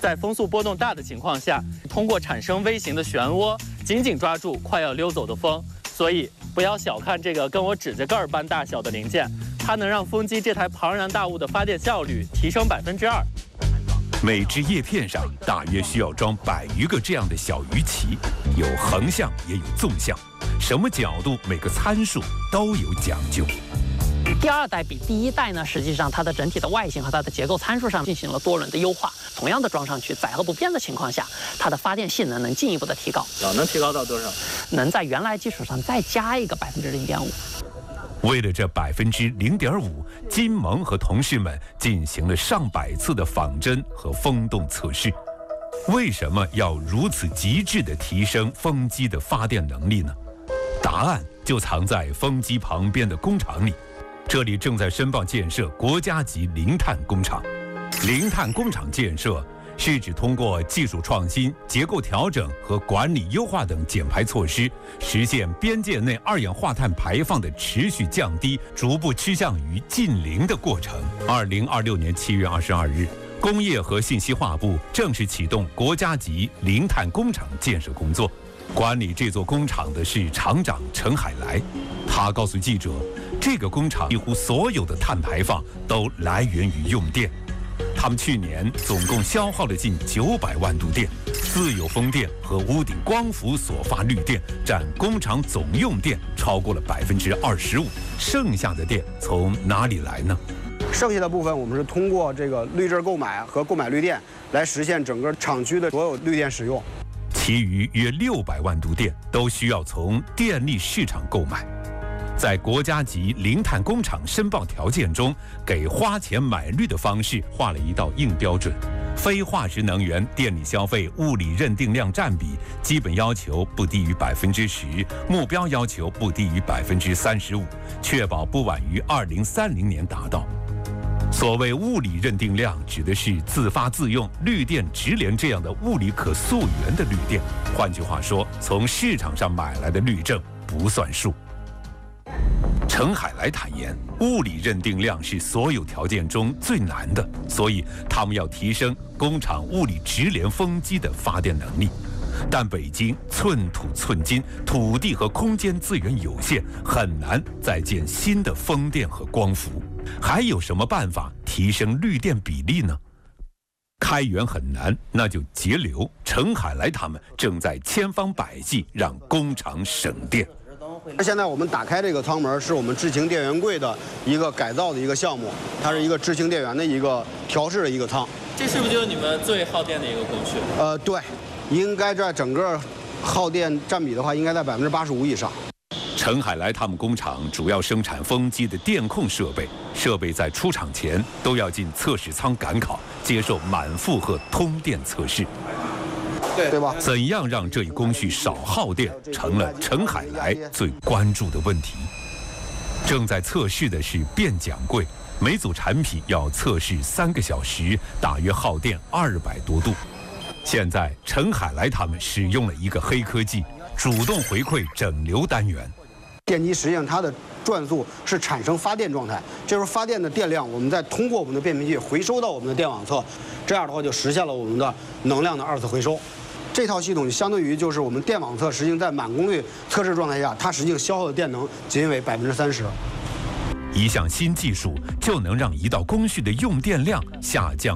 在风速波动大的情况下，通过产生微型的漩涡，紧紧抓住快要溜走的风。所以不要小看这个跟我指甲盖般大小的零件，它能让风机这台庞然大物的发电效率提升2%。 每只叶片上大约需要装100余个这样的小鱼鳍，有横向也有纵向，什么角度、每个参数都有讲究。 第2代比第1代呢，实际上它的整体的外形和它的结构参数上进行了多轮的优化。同样的装上去，载荷不变的情况下，它的发电性能能进一步的提高。 能提高到多少？ 能在原来基础上再加一个0.5%。 为了这0.5%，金蒙和同事们进行了上百次的仿真和风洞测试。为什么要如此极致地提升风机的发电能力呢？答案就藏在风机旁边的工厂里。这里正在申报建设国家级零碳工厂。零碳工厂建设是指通过技术创新、结构调整和管理优化等减排措施，实现边界内二氧化碳排放的持续降低，逐步趋向于近零的过程。2026年7月22日，工业和信息化部正式启动国家级零碳工厂建设工作。管理这座工厂的是厂长陈海来，他告诉记者，这个工厂几乎所有的碳排放都来源于用电。他们去年总共消耗了近900万度电，自有风电和屋顶光伏所发绿电占工厂总用电超过了25%。剩下的电从哪里来呢？ 剩下的部分我们是通过这个绿证购买和购买绿电来实现整个厂区的所有绿电使用。 其余约600万度电都需要从电力市场购买。在国家级零碳工厂申报条件中，给花钱买绿的方式画了一道硬标准：非化石能源电力消费物理认定量占比，基本要求不低于10%，目标要求不低于35%，确保不晚于2030年达到。所谓物理认定量，指的是自发自用、绿电直连这样的物理可溯源的绿电。换句话说，从市场上买来的绿证不算数。陈海来坦言，物理认定量是所有条件中最难的，所以他们要提升工厂物理直连风机的发电能力。但北京寸土寸金，土地和空间资源有限，很难再建新的风电和光伏。还有什么办法提升绿电比例呢？开源很难，那就节流。陈海来他们正在千方百计让工厂省电。 现在我们打开这个舱门，是我们智行电源柜的一个改造的一个项目，它是一个智行电源的一个调试的一个舱。 这是不是就是你们最耗电的一个工序？ 对，应该在整个耗电占比的话，应该在85%以上。 陈海来他们工厂主要生产风机的电控设备，设备在出厂前都要进测试舱赶考，接受满负荷通电测试。 对吧？ 怎样让这一工序少耗电，成了陈海来最关注的问题。正在测试的是变桨柜，每组产品要测试3个小时，大约耗电200多度。现在陈海来他们使用了一个黑科技，主动回馈整流单元。 电机实际上它的转速是产生发电状态，这时候发电的电量，我们再通过我们的变频器回收到我们的电网侧，这样的话就实现了我们的能量的2次回收。这套系统相对于就是我们电网侧实际在满功率测试状态下，它实际消耗的电能仅为30%。 一项新技术就能让一道工序的用电量下降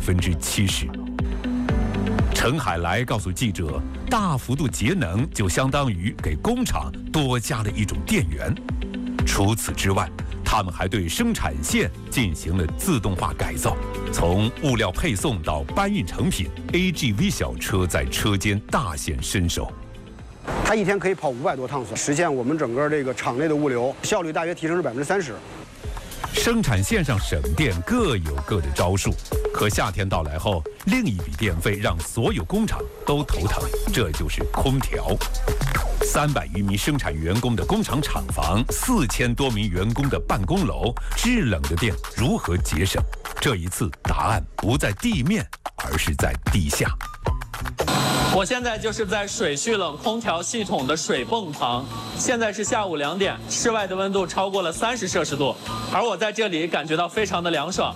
70%。陈海来告诉记者，大幅度节能就相当于给工厂多加了一种电源。除此之外，他们还对生产线进行了自动化改造，从物料配送到搬运成品 ，AGV 小车在车间大显身手。 它一天可以跑500多趟，实现我们整个这个厂内的物流效率大约提升是30%。 生产线上省电各有各的招数，可夏天到来后，另一笔电费让所有工厂都头疼，这就是空调。300余名生产员工的工厂厂房，4000多名员工的办公楼，制冷的电如何节省？这一次答案不在地面，而是在地下。 我现在就是在水蓄冷空调系统的水泵旁，现在是下午2点，室外的温度超过了30摄氏度，而我在这里感觉到非常的凉爽。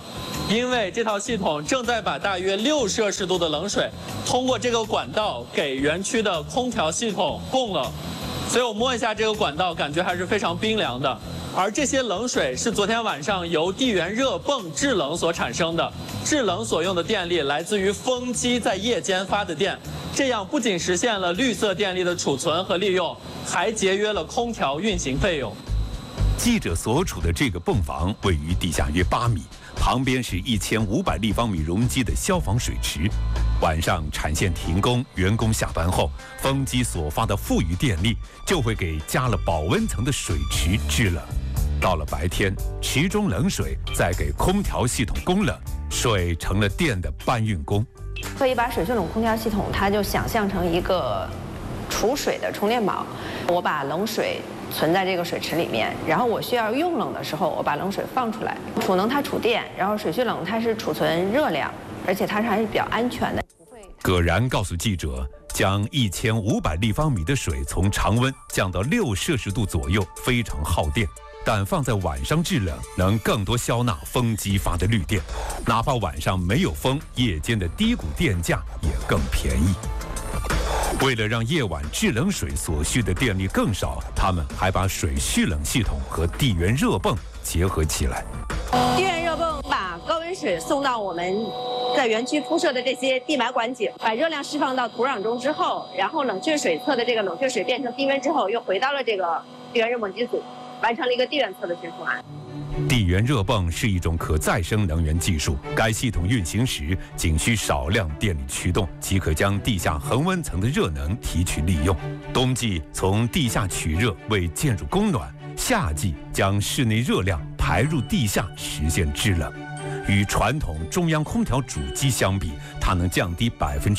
因为这套系统正在把大约6摄氏度的冷水通过这个管道给园区的空调系统供冷，所以我摸一下这个管道，感觉还是非常冰凉的。而这些冷水是昨天晚上由地缘热泵制冷所产生的，制冷所用的电力来自于风机在夜间发的电，这样不仅实现了绿色电力的储存和利用，还节约了空调运行费用。 记者所处的这个泵房位于地下约8米，旁边是1500立方米容积的消防水池。晚上产线停工，员工下班后，风机所发的富余电力就会给加了保温层的水池制冷。到了白天，池中冷水再给空调系统供冷，水成了电的搬运工。 可以把水蓄冷空调系统，它就想象成一个储水的充电宝。我把冷水存在这个水池里面，然后我需要用冷的时候，我把冷水放出来。储能它储电，然后水蓄冷它是储存热量，而且它还是比较安全的。 葛然告诉记者，将1500立方米的水从常温降到6摄氏度左右，非常耗电。但放在晚上制冷，能更多消纳风机发的绿电，哪怕晚上没有风，夜间的低谷电价也更便宜。为了让夜晚制冷水所需的电力更少，他们还把水蓄冷系统和地缘热泵结合起来。 地缘热泵把高温水送到我们在园区铺设的这些地埋管井，把热量释放到土壤中之后，然后冷却水侧的这个冷却水变成低温之后，又回到了这个地缘热泵机组，完成了一个地缘侧的循环。 地缘热泵是一种可再生能源技术，该系统运行时仅需少量电力驱动，即可将地下恒温层的热能提取利用。冬季从地下取热为建筑供暖，夏季将室内热量排入地下实现制冷。与传统中央空调主机相比，它能降低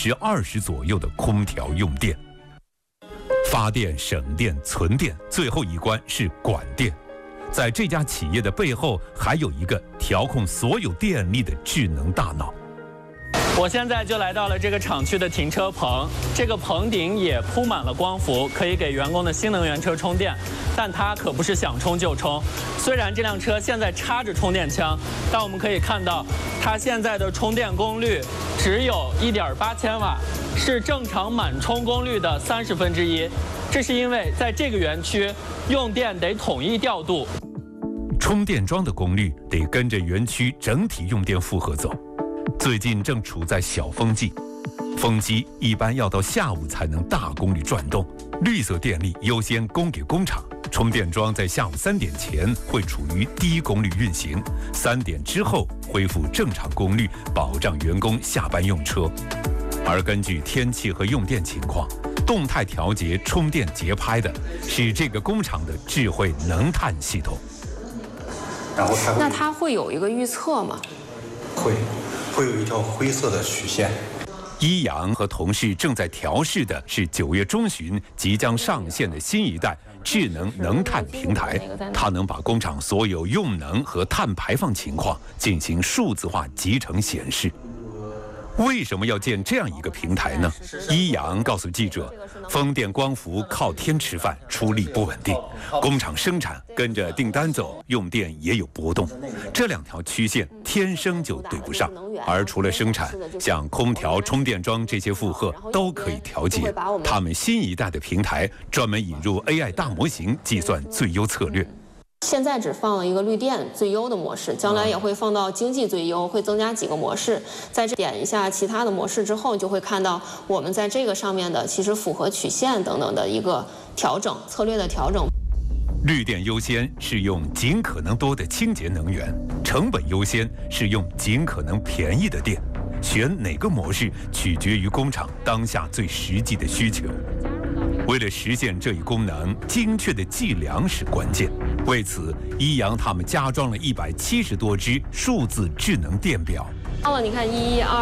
20%左右的空调用电。发电、省电、存电，最后一关是管电。在这家企业的背后，还有一个调控所有电力的智能大脑。 我现在就来到了这个厂区的停车棚，这个棚顶也铺满了光伏，可以给员工的新能源车充电。但它可不是想充就充，虽然这辆车现在插着充电枪，但我们可以看到，它现在的充电功率只有1.8千瓦，是正常满充功率的1/30。这是因为在这个园区，用电得统一调度， 充电桩的功率得跟着园区整体用电负荷走。最近正处在小风季，风机一般要到下午才能大功率转动，绿色电力优先供给工厂。充电桩在下午3点前会处于低功率运行，3点之后恢复正常功率，保障员工下班用车。而根据天气和用电情况，动态调节充电节拍的是这个工厂的智慧能碳系统。 然后那它会有一个预测吗？ 会有一条灰色的曲线。 一阳和同事正在调试的是9月中旬即将上线的新一代智能能碳平台，它能把工厂所有用能和碳排放情况进行数字化集成显示。为什么要建这样一个平台呢？一阳告诉记者，风电光伏靠天吃饭，出力不稳定，工厂生产跟着订单走，用电也有波动，这2条曲线天生就对不上。而除了生产，像空调、充电桩这些负荷都可以调节。他们新一代的平台专门引入 AI 大模型，计算最优策略。 现在只放了一个绿电最优的模式，将来也会放到经济最优，会增加几个模式。在这点一下其他的模式之后，就会看到我们在这个上面的其实符合曲线等等的一个调整，策略的调整。 绿电优先是用尽可能多的清洁能源，成本优先是用尽可能便宜的电。选哪个模式取决于工厂当下最实际的需求。为了实现这一功能，精确的计量是关键。为此，一阳他们加装了170多只数字智能电表。 你看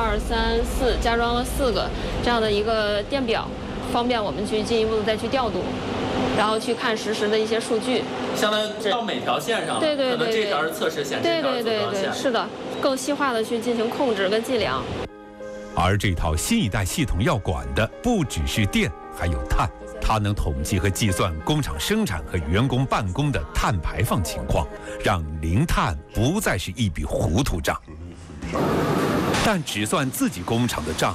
1、2、3、4，加装了4个这样的一个电表，方便我们去进一步的再去调度，然后去看实时的一些数据。 相当于到每条线上， 对， 可能这条是测试线，这条是组装线， 是的，更细化的去进行控制跟计量。 而这套新一代系统要管的不只是电，还有碳。它能统计和计算工厂生产和员工办公的碳排放情况，让零碳不再是一笔糊涂账。 但只算自己工厂的账，